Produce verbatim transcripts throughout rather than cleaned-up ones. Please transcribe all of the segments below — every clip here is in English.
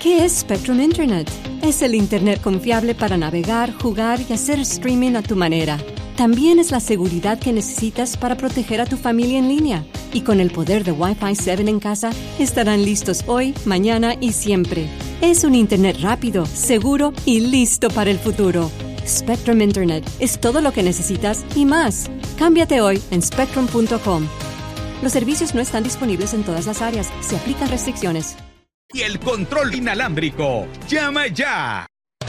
¿Qué es Spectrum Internet? Es el Internet confiable para navegar, jugar y hacer streaming a tu manera. También es la seguridad que necesitas para proteger a tu familia en línea. Y con el poder de Wi-Fi siete en casa, estarán listos hoy, mañana y siempre. Es un Internet rápido, seguro y listo para el futuro. Spectrum Internet es todo lo que necesitas y más. Cámbiate hoy en spectrum punto com. Los servicios no están disponibles en todas las áreas. Se aplican restricciones. Y el control inalámbrico. ¡Llama ya!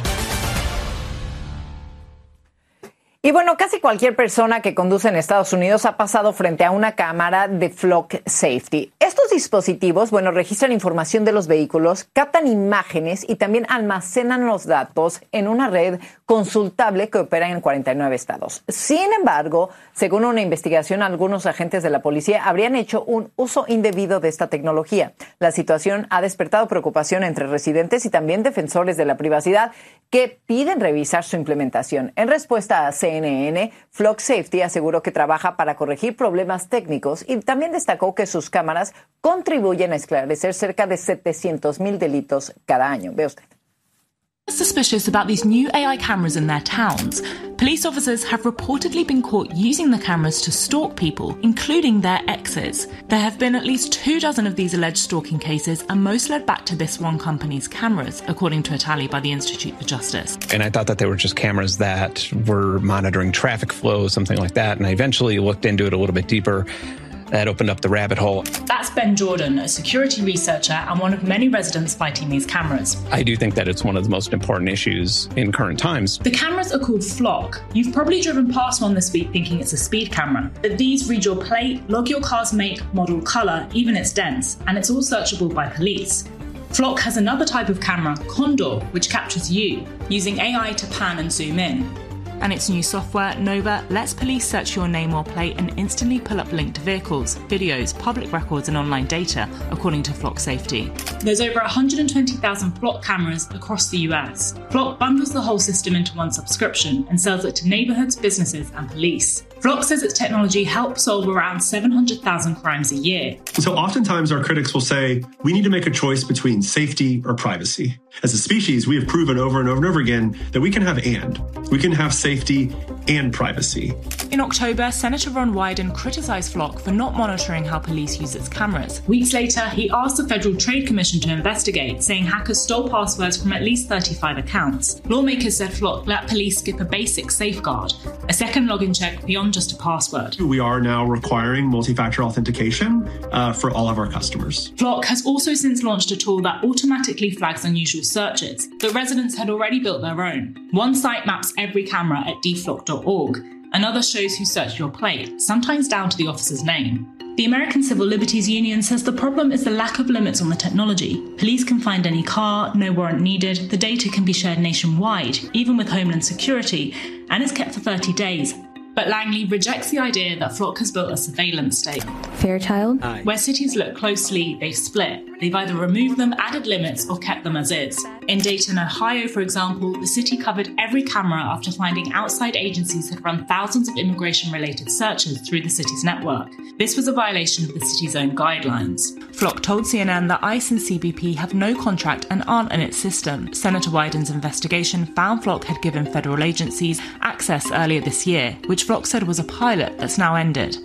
Y bueno, casi cualquier persona que conduce en Estados Unidos ha pasado frente a una cámara de Flock Safety. Estos dispositivos, bueno, registran información de los vehículos, captan imágenes y también almacenan los datos en una red consultable que opera en cuarenta y nueve estados. Sin embargo, según una investigación, algunos agentes de la policía habrían hecho un uso indebido de esta tecnología. La situación ha despertado preocupación entre residentes y también defensores de la privacidad que piden revisar su implementación. En respuesta a C N N, Flock Safety aseguró que trabaja para corregir problemas técnicos y también destacó que sus cámaras contribuyen a esclarecer cerca de setecientos mil delitos cada año. Ve usted. Suspicious about these new A I cameras in their towns. Police officers have reportedly been caught using the cameras to stalk people, including their exes. There have been at least two dozen of these alleged stalking cases, and most led back to this one company's cameras, according to a tally by the Institute for Justice. And I thought that they were just cameras that were monitoring traffic flow, something like that, and I eventually looked into it a little bit deeper. That opened up the rabbit hole. That's Ben Jordan, a security researcher and one of many residents fighting these cameras. I do think that it's one of the most important issues in current times. The cameras are called Flock. You've probably driven past one this week thinking it's a speed camera. But these read your plate, log your car's make, model, colour, even its dents, and it's all searchable by police. Flock has another type of camera, Condor, which captures you, using A I to pan and zoom in. And its new software, Nova, lets police search your name or plate and instantly pull up linked vehicles, videos, public records and online data, according to Flock Safety. There's over one hundred twenty thousand Flock cameras across the U S. Flock bundles the whole system into one subscription and sells it to neighbourhoods, businesses and police. Flock says its technology helps solve around seven hundred thousand crimes a year. So oftentimes our critics will say, we need to make a choice between safety or privacy. As a species, we have proven over and over and over again that we can have and. We can have safety and privacy. In October, Senator Ron Wyden criticised Flock for not monitoring how police use its cameras. Weeks later, he asked the Federal Trade Commission to investigate, saying hackers stole passwords from at least thirty-five accounts. Lawmakers said Flock let police skip a basic safeguard, a second login check beyond just a password. We are now requiring multi-factor authentication uh, for all of our customers. Flock has also since launched a tool that automatically flags unusual searches, but residents had already built their own. One site maps every camera at d flock dot org. Another shows who searched your plate, sometimes down to the officer's name. The American Civil Liberties Union says the problem is the lack of limits on the technology. Police can find any car, no warrant needed, the data can be shared nationwide, even with Homeland Security, and it's kept for thirty days. But Langley rejects the idea that Flock has built a surveillance state. Fairchild? Aye. Where cities look closely, they've split. They've either removed them, added limits, or kept them as is. In Dayton, Ohio, for example, the city covered every camera after finding outside agencies had run thousands of immigration-related searches through the city's network. This was a violation of the city's own guidelines. Flock told C N N that ICE and C B P have no contract and aren't in its system. Senator Wyden's investigation found Flock had given federal agencies access earlier this year, which Flock said was a pilot that's now ended.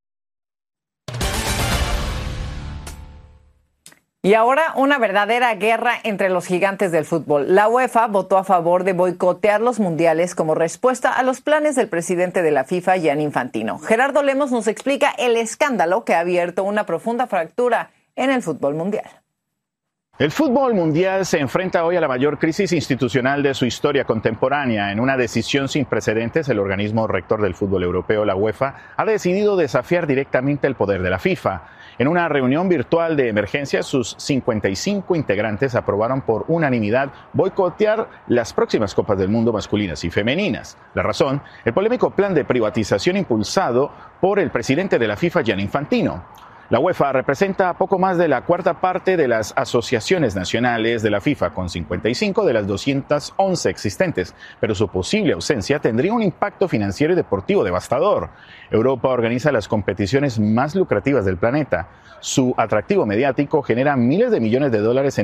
Y ahora una verdadera guerra entre los gigantes del fútbol. La UEFA votó a favor de boicotear los mundiales como respuesta a los planes del presidente de la FIFA, Gianni Infantino. Gerardo Lemos nos explica el escándalo que ha abierto una profunda fractura en el fútbol mundial. El fútbol mundial se enfrenta hoy a la mayor crisis institucional de su historia contemporánea. En una decisión sin precedentes, el organismo rector del fútbol europeo, la UEFA, ha decidido desafiar directamente el poder de la FIFA. En una reunión virtual de emergencia, sus cincuenta y cinco integrantes aprobaron por unanimidad boicotear las próximas Copas del Mundo masculinas y femeninas. La razón, el polémico plan de privatización impulsado por el presidente de la FIFA, Gianni Infantino. La UEFA representa poco más de la cuarta parte de las asociaciones nacionales de la FIFA, con cincuenta y cinco de las doscientas once existentes, pero su posible ausencia tendría un impacto financiero y deportivo devastador. Europa organiza las competiciones más lucrativas del planeta. Su atractivo mediático genera miles de millones de dólares en